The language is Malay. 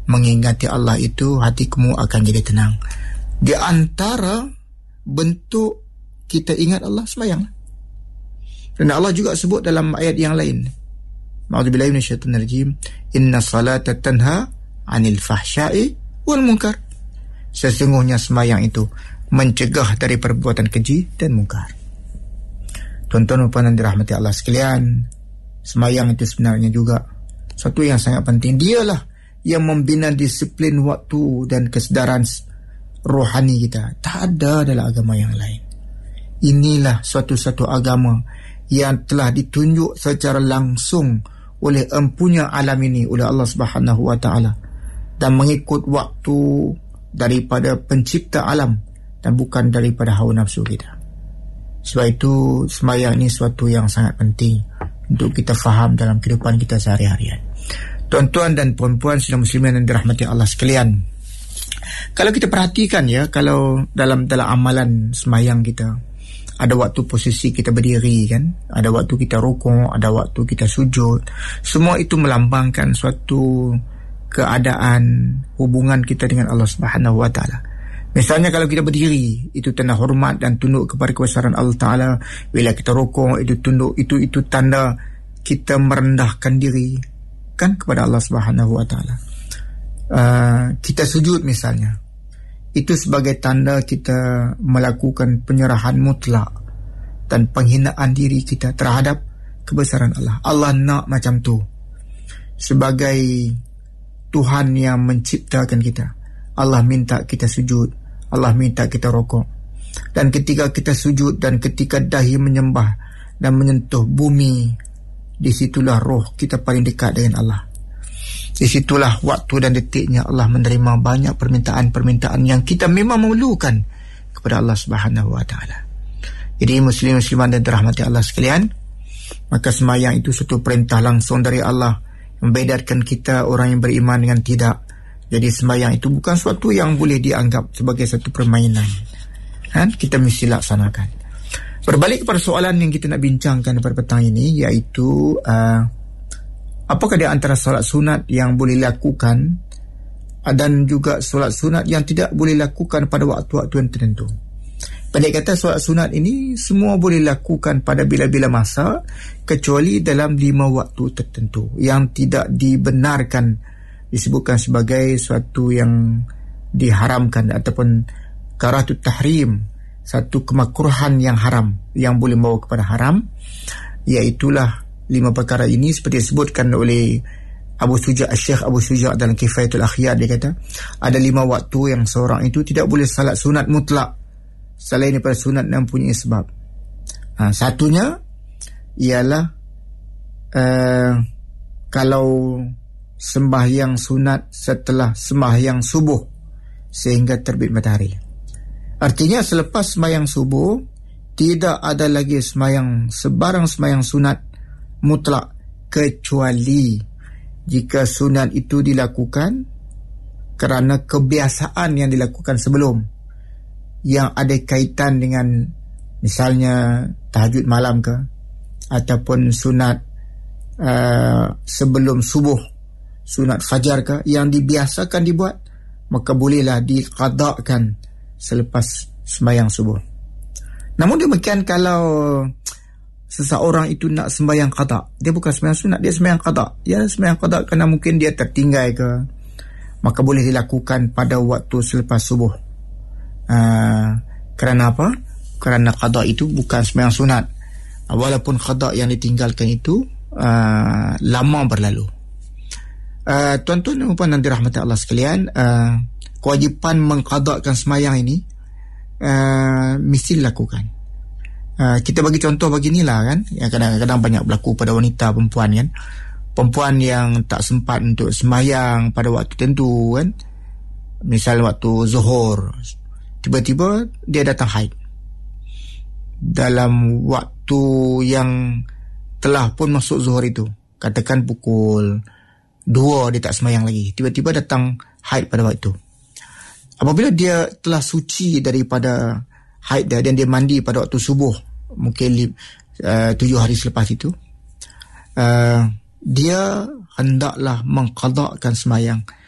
mengingati Allah itu, hatimu akan jadi tenang. Di antara bentuk kita ingat Allah, sembahyang. Dan Allah juga sebut dalam ayat yang lain, A'udzubillahi minasyaitonir rajim, inna salata tanha 'anil fahsya'i wal munkar. Sesungguhnya sembahyang itu mencegah dari perbuatan keji dan mungkar. Tuan-tuan dan puan dirahmati Allah sekalian, sembahyang itu sebenarnya juga satu yang sangat penting. Dialah yang membina disiplin waktu dan kesedaran rohani kita. Tak ada dalam agama yang lain. Inilah suatu-satu agama yang telah ditunjuk secara langsung oleh empunya alam ini, oleh Allah Subhanahu wa taala, dan mengikut waktu daripada pencipta alam dan bukan daripada hawa nafsu kita. Sebab itu sembahyang ini suatu yang sangat penting untuk kita faham dalam kehidupan kita sehari-harian. Tuan-tuan dan puan-puan sidang muslimin yang dirahmati Allah sekalian, kalau kita perhatikan ya, kalau dalam amalan sembahyang kita, ada waktu posisi kita berdiri kan, ada waktu kita rukuk, ada waktu kita sujud. Semua itu melambangkan suatu keadaan hubungan kita dengan Allah Subhanahu wa taala. Misalnya kalau kita berdiri, itu tanda hormat dan tunduk kepada kebesaran Allah Taala. Bila kita rukuk, itu tunduk, itu tanda kita merendahkan diri kan kepada Allah Subhanahu wa taala. Kita sujud misalnya, itu sebagai tanda kita melakukan penyerahan mutlak dan penghinaan diri kita terhadap kebesaran Allah. Allah nak macam tu. Sebagai Tuhan yang menciptakan kita, Allah minta kita sujud, Allah minta kita rukuk. Dan ketika kita sujud dan ketika dahi menyembah dan menyentuh bumi, disitulah roh kita paling dekat dengan Allah. Disitulah waktu dan detiknya Allah menerima banyak permintaan-permintaan yang kita memang memerlukan kepada Allah Subhanahu wa taala. Jadi muslim-musliman dan dirahmati Allah sekalian, maka sembahyang itu satu perintah langsung dari Allah, membedakan kita orang yang beriman dengan tidak. Jadi sembahyang itu bukan suatu yang boleh dianggap sebagai satu permainan. Kita mesti laksanakan. Berbalik kepada soalan yang kita nak bincangkan pada petang ini, iaitu apakah di antara solat sunat yang boleh lakukan dan juga solat sunat yang tidak boleh lakukan pada waktu-waktu yang tertentu. Pendek kata, solat sunat ini semua boleh lakukan pada bila-bila masa, kecuali dalam 5 waktu tertentu yang tidak dibenarkan, disebutkan sebagai suatu yang diharamkan ataupun karahatut tahrim, satu kemakruhan yang haram yang boleh membawa kepada haram. Iaitulah 5 perkara ini seperti disebutkan oleh Syekh Abu Suja' dalam Kifayatul Akhyar. Dia kata ada 5 waktu yang seorang itu tidak boleh salat sunat mutlak selain daripada sunat yang mempunyai sebab. Satunya ialah kalau sembahyang sunat setelah sembahyang subuh sehingga terbit matahari. Artinya selepas sembahyang subuh tidak ada lagi sebarang sembahyang sunat mutlak, kecuali jika sunat itu dilakukan kerana kebiasaan yang dilakukan sebelum, yang ada kaitan dengan misalnya tahajud malam ke, ataupun sunat sebelum subuh, sunat fajar ke, yang dibiasakan dibuat, maka bolehlah diqadakkan selepas sembahyang subuh. Namun demikian, kalau seseorang itu nak sembahyang qada, dia bukan sembahyang sunat, dia sembahyang qada. Ya, sembahyang qada kerana mungkin dia tertinggal ke, maka boleh dilakukan pada waktu selepas subuh. Kerana apa? Kerana qada itu bukan sembahyang sunat, walaupun qada yang ditinggalkan itu lama berlalu. Tuan-tuan dan puan yang dirahmati Allah sekalian, kewajipan mengqadakan sembahyang ini mesti dilakukan. Kita bagi contoh beginilah kan, yang kadang-kadang banyak berlaku pada wanita, perempuan kan, perempuan yang tak sempat untuk sembahyang pada waktu tertentu kan, misal waktu zuhur, tiba-tiba dia datang haid dalam waktu yang telah pun masuk zuhur itu, katakan pukul 2 dia tak sembahyang lagi, tiba-tiba datang haid pada waktu itu. Apabila dia telah suci daripada haid dia dan dia mandi pada waktu subuh, mungkin 7 hari selepas itu, dia hendaklah mengqadakkan sembahyang